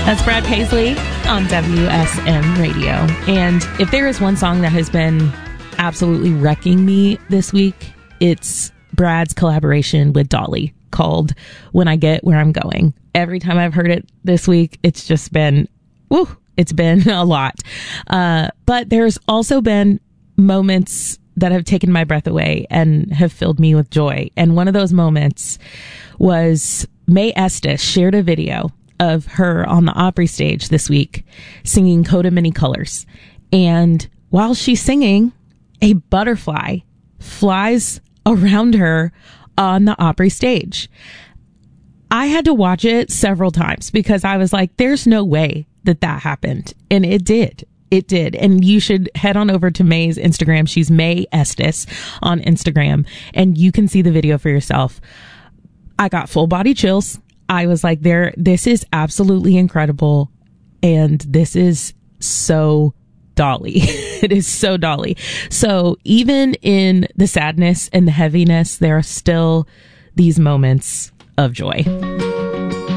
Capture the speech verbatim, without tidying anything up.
That's Brad Paisley on W S M Radio. And if there is one song that has been absolutely wrecking me this week, it's Brad's collaboration with Dolly called When I Get Where I'm Going. Every time I've heard it this week, it's just been, woo, it's been a lot. Uh, but there's also been moments that have taken my breath away and have filled me with joy. And one of those moments was Mae Estes shared a video of her on the Opry stage this week singing Coda Many Colors. And while she's singing, a butterfly flies around her on the Opry stage. I had to watch it several times because I was like, there's no way that that happened. And it did. It did. And you should head on over to Mae's Instagram. She's Mae Estes on Instagram, and you can see the video for yourself. I got full body chills. I was like, there, this is absolutely incredible. And this is so Dolly. It is so Dolly. So even in the sadness and the heaviness, there are still these moments of joy.